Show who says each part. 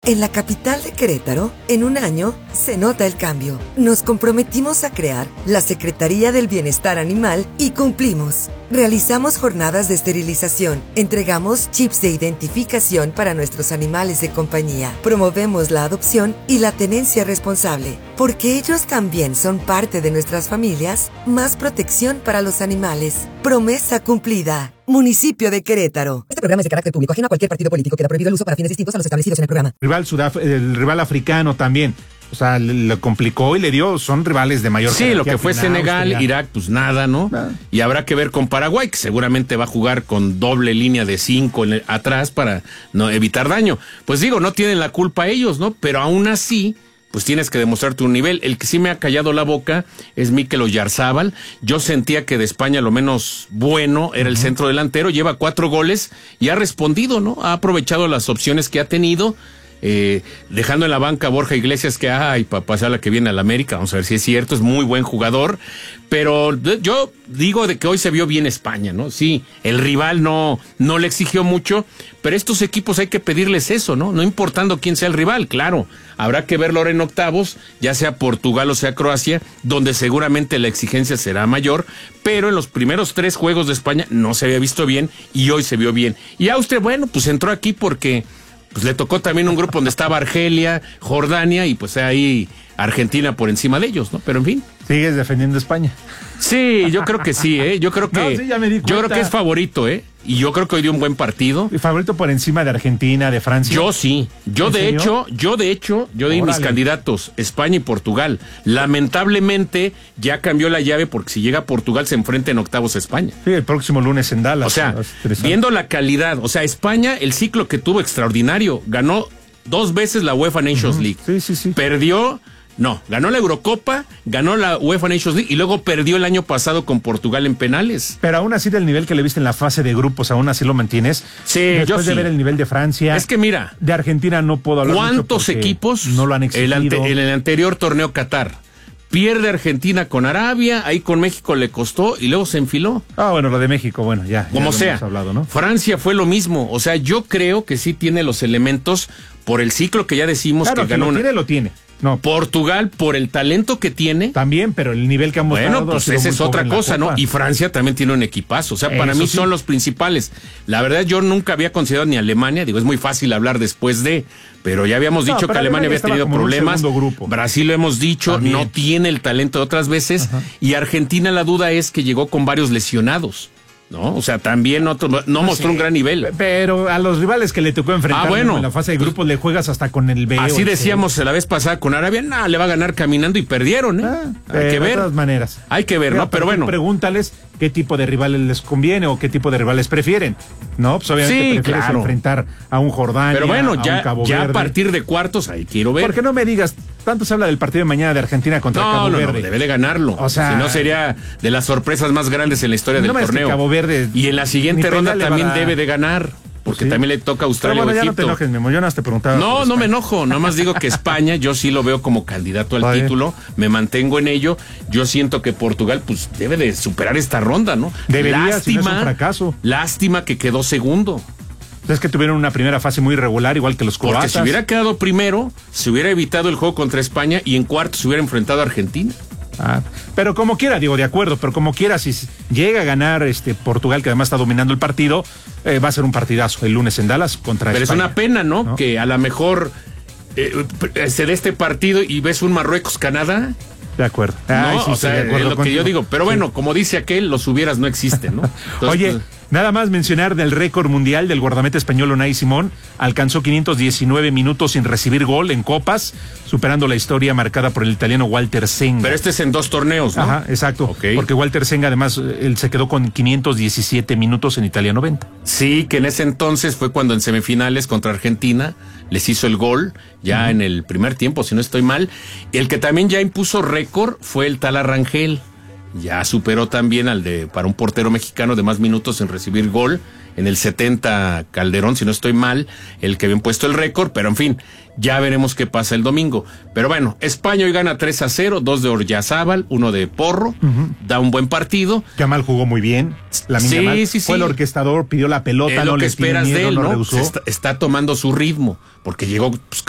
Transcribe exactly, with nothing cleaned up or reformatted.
Speaker 1: En la capital de Querétaro, en un año, se nota el cambio. Nos comprometimos a crear la Secretaría del Bienestar Animal y cumplimos. Realizamos jornadas de esterilización, entregamos chips de identificación para nuestros animales de compañía, promovemos la adopción y la tenencia responsable. Porque ellos también son parte de nuestras familias, más protección para los animales. Promesa cumplida. Municipio de Querétaro. Este programa es de carácter público, ajeno a cualquier partido político. Queda prohibido el uso para fines distintos a los establecidos en el programa.
Speaker 2: Rival Sudaf el rival africano también. O sea, le, le complicó y le dio, son rivales de mayor
Speaker 3: Sí, lo que fue Senegal, Austria. Irak, pues nada, ¿no? Ah. Y habrá que ver con Paraguay, que seguramente va a jugar con doble línea de cinco en el, atrás para no evitar daño. Pues digo, no tienen la culpa ellos, ¿no? Pero aún así, pues tienes que demostrar tu nivel. El que sí me ha callado la boca es Mikel Oyarzábal. Yo sentía que de España lo menos bueno era el uh-huh. centro delantero. Lleva cuatro goles y ha respondido, ¿no? Ha aprovechado las opciones que ha tenido. Eh, dejando en la banca a Borja Iglesias, que ay, para pasar la que viene al América, vamos a ver si es cierto, es muy buen jugador, pero yo digo de que hoy se vio bien España, ¿no? Sí, el rival no, no le exigió mucho, pero estos equipos hay que pedirles eso, ¿no? No importando quién sea el rival, claro, habrá que verlo ahora en octavos, ya sea Portugal o sea Croacia, donde seguramente la exigencia será mayor, pero en los primeros tres juegos de España no se había visto bien y hoy se vio bien. Y Austria, bueno, pues entró aquí porque pues le tocó también un grupo donde estaba Argelia, Jordania y pues ahí Argentina por encima de ellos, ¿no? Pero en fin.
Speaker 2: ¿Sigues defendiendo España?
Speaker 3: Sí, yo creo que sí, ¿eh? Yo creo que,
Speaker 2: no, sí, ya me di cuenta.
Speaker 3: Yo creo que es favorito, ¿eh? Y yo creo que hoy dio un buen partido.
Speaker 2: ¿Y favorito por encima de Argentina, de Francia?
Speaker 3: Yo sí. Yo de serio? hecho, yo de hecho, yo di Órale. mis candidatos, España y Portugal. Lamentablemente ya cambió la llave porque si llega Portugal se enfrenta en octavos a España.
Speaker 2: Sí, el próximo lunes en Dallas.
Speaker 3: O sea, viendo la calidad, o sea, España, el ciclo que tuvo extraordinario, ganó dos veces la UEFA Nations uh-huh. League.
Speaker 2: Sí, sí, sí.
Speaker 3: Perdió... No, ganó la Eurocopa, ganó la UEFA Nations League y luego perdió el año pasado con Portugal en penales.
Speaker 2: Pero aún así del nivel que le viste en la fase de grupos, aún así lo mantienes.
Speaker 3: Sí,
Speaker 2: Después
Speaker 3: yo
Speaker 2: de
Speaker 3: sí.
Speaker 2: ver el nivel de Francia.
Speaker 3: Es que mira.
Speaker 2: De Argentina no puedo hablar
Speaker 3: ¿Cuántos
Speaker 2: mucho
Speaker 3: equipos
Speaker 2: no lo han exigido?
Speaker 3: El ante, en el anterior torneo Qatar. Pierde Argentina con Arabia, ahí con México le costó y luego se enfiló.
Speaker 2: Ah, bueno, lo de México, bueno, ya.
Speaker 3: Como
Speaker 2: ya
Speaker 3: sea.
Speaker 2: Hemos hablado, ¿no?
Speaker 3: Francia fue lo mismo. O sea, yo creo que sí tiene los elementos por el ciclo que ya decimos
Speaker 2: claro,
Speaker 3: que ganó.
Speaker 2: Lo
Speaker 3: una...
Speaker 2: tiene, lo tiene. No.
Speaker 3: Portugal, por el talento que tiene.
Speaker 2: También, pero el nivel que han mostrado.
Speaker 3: Bueno, pues esa es otra cosa, ¿no? Y Francia también tiene un equipazo. O sea, para Eso mí sí. son los principales. La verdad, yo nunca había considerado ni Alemania. Digo, es muy fácil hablar después de. Pero ya habíamos dicho no, que Alemania había tenido problemas. Brasil lo hemos dicho, también. No tiene el talento de otras veces. Ajá. Y Argentina, la duda es que llegó con varios lesionados. No, o sea, también otro, no, no mostró sí, un gran nivel.
Speaker 2: Pero a los rivales que le tocó enfrentar
Speaker 3: ah, bueno,
Speaker 2: en la fase de grupos le juegas hasta con el B.
Speaker 3: Así decíamos C. la vez pasada con Arabia, no, le va a ganar caminando y perdieron, ¿eh?
Speaker 2: Ah, Hay eh, que ver. De todas maneras.
Speaker 3: Hay que ver, Mira, ¿no? Pero bueno.
Speaker 2: Pregúntales qué tipo de rivales les conviene o qué tipo de rivales prefieren. No, pues obviamente
Speaker 3: sí,
Speaker 2: prefieres
Speaker 3: claro.
Speaker 2: enfrentar a un Jordania,
Speaker 3: Pero bueno,
Speaker 2: a
Speaker 3: ya,
Speaker 2: un Cabo
Speaker 3: ya
Speaker 2: Verde.
Speaker 3: a partir de cuartos, ahí quiero ver.
Speaker 2: Porque no me digas, tanto se habla del partido de mañana de Argentina contra
Speaker 3: no,
Speaker 2: Cabo
Speaker 3: no,
Speaker 2: Verde.
Speaker 3: No, debe de ganarlo. O sea, si no sería de las sorpresas más grandes en la historia
Speaker 2: no
Speaker 3: del torneo.
Speaker 2: Cabo Verde,
Speaker 3: y en la siguiente ronda también a... debe de ganar. Porque sí. también le toca a Australia
Speaker 2: bueno,
Speaker 3: o
Speaker 2: ya
Speaker 3: Egipto.
Speaker 2: No te enojes, Memo, yo no te preguntaba.
Speaker 3: No, no me enojo, nada más digo que España, yo sí lo veo como candidato al Vale. título, me mantengo en ello. Yo siento que Portugal, pues, debe de superar esta ronda, ¿no?
Speaker 2: Debería,
Speaker 3: lástima,
Speaker 2: si no es un fracaso.
Speaker 3: Lástima que quedó segundo.
Speaker 2: Es que tuvieron una primera fase muy irregular, igual que los croatas.
Speaker 3: Porque si hubiera quedado primero, se hubiera evitado el juego contra España y en cuarto se hubiera enfrentado a Argentina.
Speaker 2: Ah, pero como quiera, digo, de acuerdo, pero como quiera, si llega a ganar este Portugal, que además está dominando el partido, eh, va a ser un partidazo el lunes en Dallas contra
Speaker 3: pero
Speaker 2: España.
Speaker 3: Pero es una pena, ¿no? ¿no? Que a lo mejor eh, se dé este partido y ves un Marruecos-Canadá.
Speaker 2: De acuerdo.
Speaker 3: Ay,
Speaker 2: no,
Speaker 3: sí, o sea,
Speaker 2: de acuerdo
Speaker 3: es lo
Speaker 2: contigo.
Speaker 3: que yo digo. Pero bueno, sí. como dice aquel, los hubieras no existen, ¿no? Entonces,
Speaker 2: Oye,
Speaker 3: pues,
Speaker 2: nada más mencionar del récord mundial del guardameta español Unai Simón. Alcanzó quinientos diecinueve minutos sin recibir gol en copas, superando la historia marcada por el italiano Walter Senga.
Speaker 3: Pero este es en dos torneos, ¿no?
Speaker 2: Ajá, exacto.
Speaker 3: Okay.
Speaker 2: Porque Walter Senga, además, él se quedó con quinientos diecisiete minutos en Italia noventa.
Speaker 3: Sí, que en ese entonces fue cuando en semifinales contra Argentina les hizo el gol, ya uh-huh. en el primer tiempo, si no estoy mal. El que también ya impuso récord fue el tal Arrangel. Ya superó también al de para un portero mexicano de más minutos en recibir gol. En el setenta Calderón, si no estoy mal, el que había puesto el récord, pero en fin, ya veremos qué pasa el domingo. Pero bueno, España hoy gana tres a cero, dos de Oyarzábal, uno de Porro, uh-huh. da un buen partido.
Speaker 2: Yamal jugó muy bien. La
Speaker 3: sí,
Speaker 2: Yamal
Speaker 3: sí,
Speaker 2: fue
Speaker 3: sí.
Speaker 2: el orquestador, pidió la pelota,
Speaker 3: es
Speaker 2: no
Speaker 3: lo que
Speaker 2: le
Speaker 3: esperas
Speaker 2: miedo,
Speaker 3: de él,
Speaker 2: no
Speaker 3: ¿no?
Speaker 2: rehusó.
Speaker 3: Está, está tomando su ritmo, porque llegó pues,